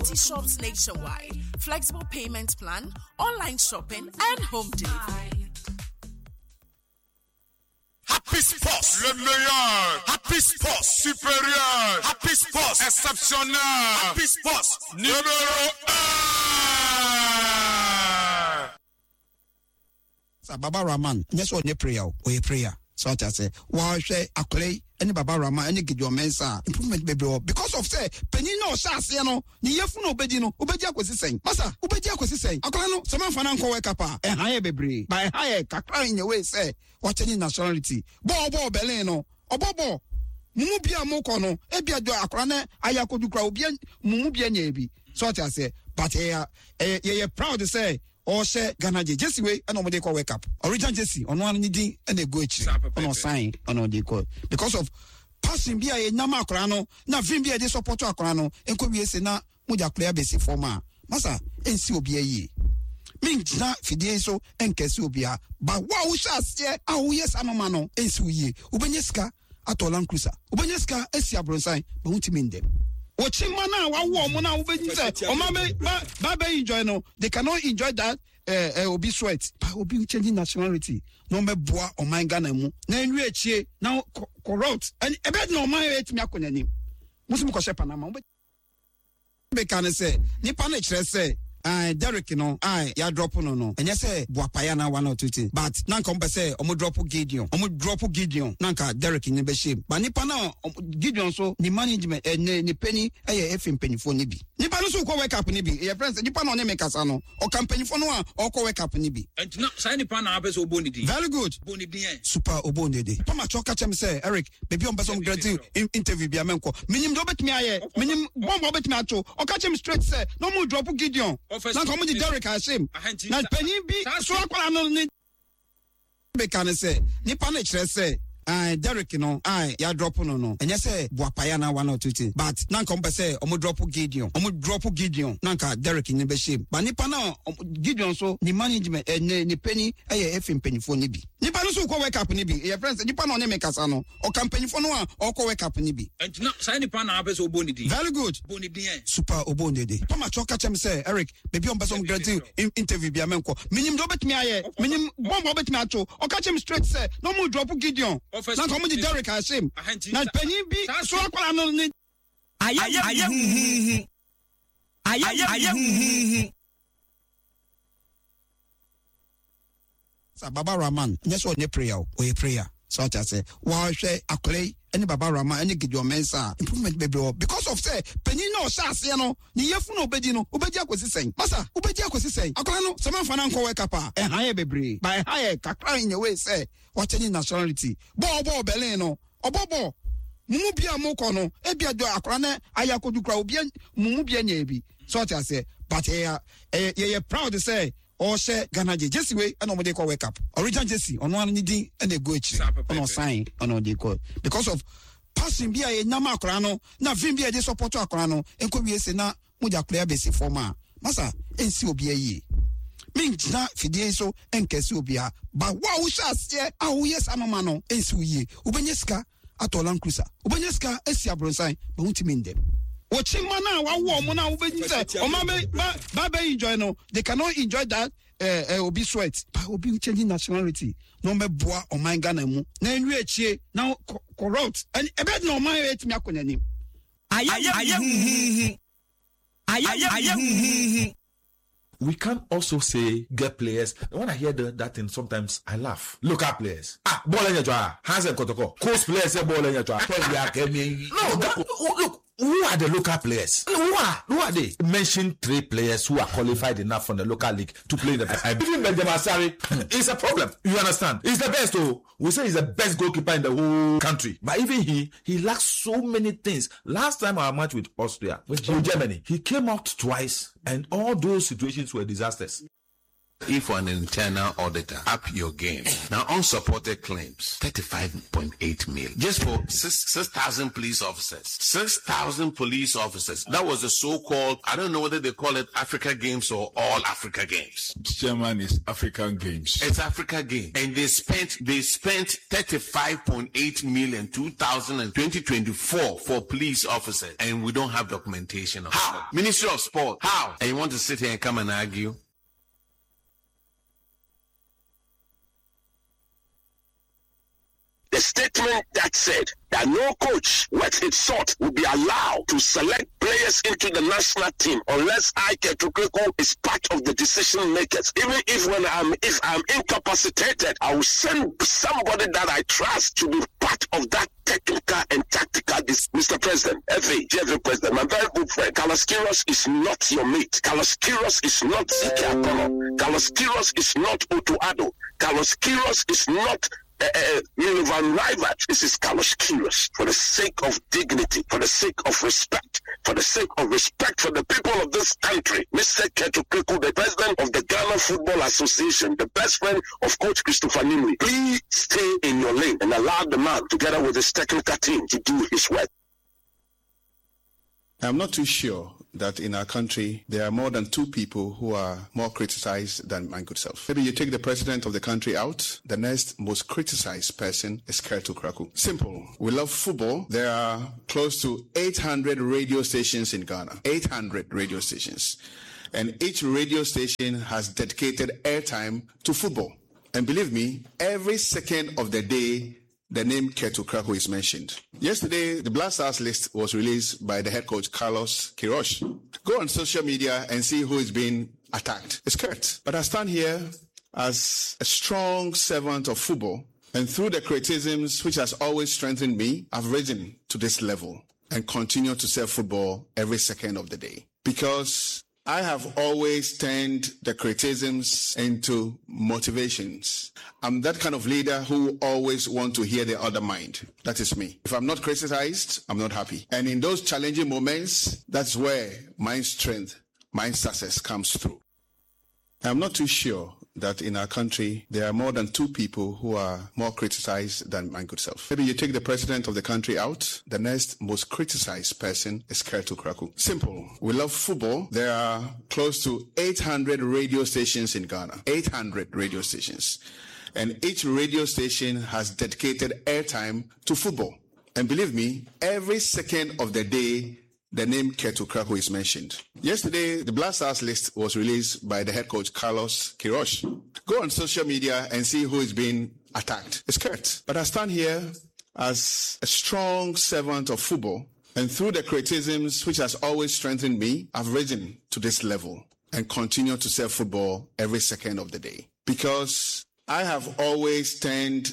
multi-shops nationwide, flexible payment plan, online shopping, and home delivery. Happy Sports, le meilleur. Happy Sports, supérieur. Happy Sports, exceptionnel. Happy Sports, numéro 1. Baba Rahman, yes or prayer, or a prayer. So I say, why say Akole, any Baba Rahman, any Gideon Mensa, improvement baby, because of say, Penino Sasiano, Niafuno Bedino, Ubedia was saying, Massa, Ubedia was saying, Akolano, some Fananko Wekapa, and higher baby, by higher Kakra in your way, say, what's any nationality? Bobo Beleno, or Bobo. Mumubia Mokono, Ebia do Akrane, Ayakudukra, Mumubia Nebi. So I say, but you're proud to say, or say Ghana Jesse way and nobody call wake up. Original Jesse on one needing and a go on sign on the call because of passing be a Nama Crano, na Vimbia de support to Crano, and could be a sena Muja clear basic forma. Massa, and see ye. Means na Fidieso and Kesubia, but wow, shas ye, oh yes, Anomano, and Suye, Ubeneska, Atolan Cruiser, Ubeneska, Esia Bronsai, but won't mean them. Watching mana wa woman now Baba enjoy no. They cannot enjoy that obi sweat. But obi changing nationality. No me boa o man Ghana mu. Na enwe chie now corrupt. And e bet no man et me akonya nim. Musu ko shepa na ma. Be kan say nipa na kire say Derek no ya drop no and you say boapaya na 1 or 2 things but nanka mbe say omo drop Gideon nanka Derek ni be shame but nipa na Gideon so ni management ni penny FM penny for ni bi nipa no so ko wake up ni bi your friends nipa no make asa no o company for no o ko wake up ni bi and na say nipa na abeso obonidi very good bonidi super obonidi pa ma choka chem say Eric baby on person graduate interview bi amenko minim do betimi aye minim bomb betimi acho o ka chem straight say no mo drop Gideon na come the Derek Hashim na penny bi so akwala no ni be kan say nipa na kire say Derek no ya drop no and you say boapaya na 1 or 2 things but nanka mbe say omo drop Gideon nanka Derek ni be shame but nipa na Gideon so ni management ni penny FM penny for ni bi nipa no so ko wake up ni bi your friends nipa no make asa no o company for no o ko wake up ni bi and na say nipa na abeso obonidi very good bonidi super obonidi pa ma choka chem say Eric baby on person graduate interview bi amenko minim do betimi aye minim bomb betimi acho o ka chem straight say no mo drop Gideon na come the Derek Hashim na penny bi so akwala no ni aye Baba Rahman yes or prayer or a prayer so I say why say Akole any Baba Rahman any Gideon Mensa improvement baby because of say penny no sase no ni yefu no obedi no obedi akosi sen masa obedi akosi sen Akole no some fan anko wake up higher bebre by higher kakra in your way say what any nationality bobo Berlin no obobo mumu bia moko no ebia do Akole na ayakodukra obi mumu bia nya bi so I say but you proud to say or say Ghana Jesse way and nobody call wake up. Original Jesse on one needing and a go on sign on the call because of passing be a Nama Crano, na Vimbia de support to Crano, and could be a sena Muja clear basic forma. Massa, and see ye. Means na Fidieso and Kesubia, but wow, shas ye, oh yes, Anomano, and Suye, Ubeneska, Atolan Cruiser, Ubeneska, Esia Bronsai, but won't mean them. Watching mana wa woman now Baba enjoy no. They cannot enjoy that obi sweat. But obi changing nationality. No me boa o man Ghana mu. Na enwe chie now corrupt. And e bet no man et me akonya nim. We can also say get players. When I hear that thing, sometimes I laugh. Local players. Ball in your draw. Hansen Kotoko. Coast players say ball in your draw. No, look. Who are the local players? Who are they? Mention 3 players who are qualified enough from the local league to play the best. Even Benjamin Asari is a problem. You understand? He's the best. Oh, we say he's the best goalkeeper in the whole country. But even he lacks so many things. Last time our match with Austria, with Germany, he came out twice, and all those situations were disasters. If an internal auditor, up your game. Now, unsupported claims, 35.8 million. Just for 6,000 police officers. 6,000 police officers. That was the so-called, I don't know whether they call it Africa Games or All Africa Games. Chairman is African Games. It's Africa Games. And they spent 35.8 million 2024 for police officers. And we don't have documentation of how. Ministry of Sport. How? And you want to sit here and come and argue? The statement that said that no coach worth his salt will be allowed to select players into the national team unless Ketu Kreku is part of the decision makers. Even if I'm incapacitated, I will send somebody that I trust to be part of that technical and tactical. Mr. President, every president, my very good friend, Carlos Queiroz is not your mate. Carlos Queiroz is not Ziki Akolo. Carlos Queiroz is not Otto Addo. Carlos Queiroz is not Milovan Rajvac. This is Carlos Queiroz. For the sake of dignity, for the sake of respect, for the sake of respect for the people of this country, Mr. Ketu Kreku, the president of the Ghana Football Association, the best friend of Coach Christopher Nimri, please stay in your lane and allow the man, together with his technical team, to do his work. I'm not too sure that in our country there are more than two people who are more criticized than my good self. Maybe you take the president of the country out, the next most criticized person is Ketu Kreku. Simple. We love football. There are close to 800 radio stations in Ghana. 800 radio stations. And each radio station has dedicated airtime to football. And believe me, every second of the day, the name Ketu Kreku is mentioned. Yesterday, the Black Stars list was released by the head coach, Carlos Queiroz. Go on social media and see who is being attacked. It's Kurt. But I stand here as a strong servant of football, and through the criticisms which has always strengthened me, I've risen to this level and continue to serve football every second of the day. Because I have always turned the criticisms into motivations. I'm that kind of leader who always want to hear the other mind. That is me. If I'm not criticized, I'm not happy. And in those challenging moments, that's where my strength, my success comes through. I'm not too sure that in our country there are more than two people who are more criticized than my good self. Maybe you take the president of the country out, the next most criticized person is Ketu Kreku. Simple. We love football. There are close to 800 radio stations in Ghana. 800 radio stations. And each radio station has dedicated airtime to football. And believe me, every second of the day, the name Ketu Kreku is mentioned. Yesterday, the Black Stars list was released by the head coach, Carlos Queiroz. Go on social media and see who is being attacked. It's Kurt. But I stand here as a strong servant of football, and through the criticisms which has always strengthened me, I've risen to this level and continue to serve football every second of the day. Because I have always turned